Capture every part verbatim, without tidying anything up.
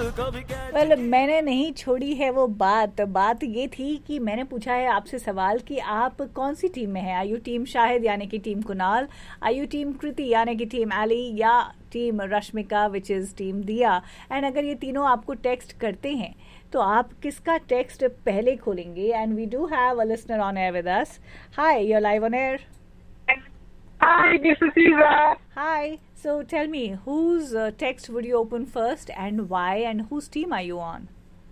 well, मैंने नहीं छोड़ी है वो बात बात ये थी कि मैंने पूछा है आपसे सवाल कि आप कौन सी टीम में हैं. आर यू टीम शाहिद यानी कि team Kunal, are you team कृति यानी कि टीम एली, या team Rashmika which is team दिया. एंड अगर ये तीनों आपको टेक्स्ट करते हैं तो आप किसका टेक्स्ट पहले खोलेंगे. And we do have a listener on air with us. Hi, you are live on air. Hi, this is Eva. Hi. So tell me, whose uh, text would you open first and why, and whose team are you on?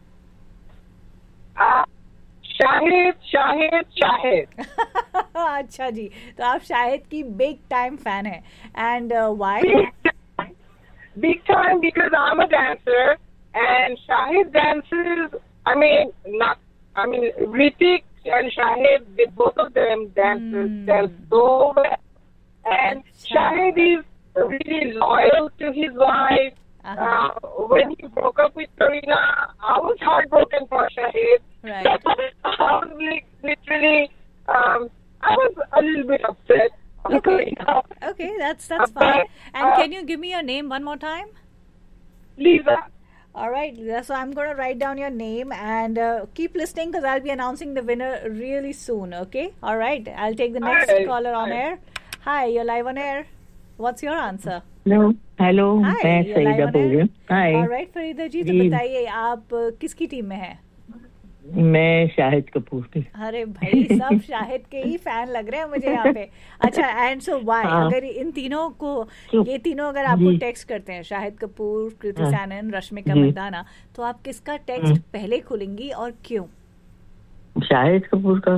Uh, Shahid, Shahid, Shahid. अच्छा जी, तो आप शाहिद की big time fan है. And why? Big time because I'm a dancer and Shahid dances. I mean, not. I mean, Ritik and Shahid, they, both of them dancers mm. dance so well. And Shahid is really loyal to his wife. Uh-huh. Uh, when he broke up with Karina, I was heartbroken for Shahid. Right. I was like, literally, um, I was a little bit upset. Okay. Karina. Okay, that's that's But, fine. And uh, can you give me your name one more time? Lisa. All right, so I'm going to write down your name and uh, keep listening because I'll be announcing the winner really soon, okay? All right, I'll take the next Right. caller on Right. air. Hi, you're live on air. What's your answer? Hello hello Hi, मैं you're live Farida on बोल air. रही हूँ. हाय, All right, Farida जी, तो जी. बताइए आप uh, किसकी team में हैं? मैं शाहिद कपूर की. अरे भाई, सब शाहिद के ही फैन लग रहे हैं मुझे यहाँ पे. अच्छा, एंड सो व्हाई? हाँ. अगर इन तीनों को, क्यों? ये तीनों अगर आपको जी. टेक्स्ट करते हैं, शाहिद कपूर, कृति हाँ. सैनन, रश्मिका जी. मंदाना, तो आप किसका टेक्स्ट हम्म. पहले खोलेंगी और क्यों? शाहिद कपूर का.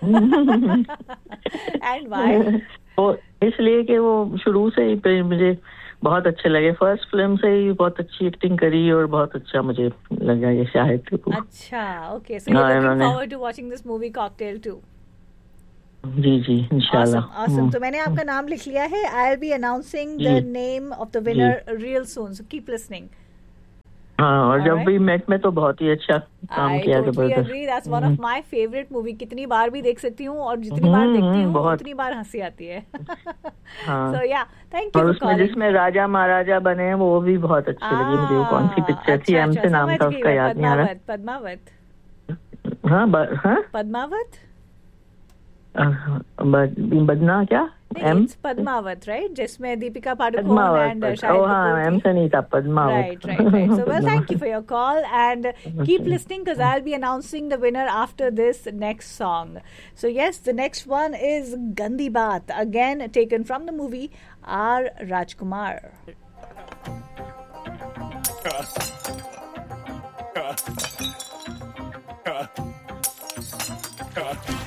And why? वो इसलिए कि वो शुरू से ही पे मुझे बहुत अच्छे लगे. फर्स्ट फिल्म से ही बहुत अच्छी एक्टिंग करी और बहुत अच्छा मुझे लगा ये शाहिद कपूर. अच्छा, okay, so you are looking forward to watching this movie cocktail to. जी जी इंशाल्लाह. Awesome, awesome. तो मैंने आपका नाम लिख लिया है. I will be announcing the name of the winner real soon, so keep listening. हाँ, और जब भी मेट में तो बहुत ही अच्छा काम I किया. totally agree. That's one of my favorite movie. कितनी बार भी देख सकती हूँ और जितनी बार देखती हूँ उतनी बार हंसी आती है. हाँ. So yeah, thank you और for उसमें calling. जिसमें राजा महाराजा बने हैं वो भी बहुत अच्छी लगी मुझे. वो कौन सी पिक्चर थी? एम से नाम था उसका, याद नहीं आ रहा. पद्मावत. हाँ हाँ पद्मावत. बदना क्या? एम पद्मावत, राइट, जिसमें दीपिका पादुकोण एंड शाहिद कपूर. हाँ, एम से नहीं था, Padmaavat. Right, right, right. So well, thank you for your call and keep listening because I'll be announcing the winner after this next song. So yes, the next one is Gandi Baat, again taken from the movie R. Rajkumar. Uh, uh, uh, uh.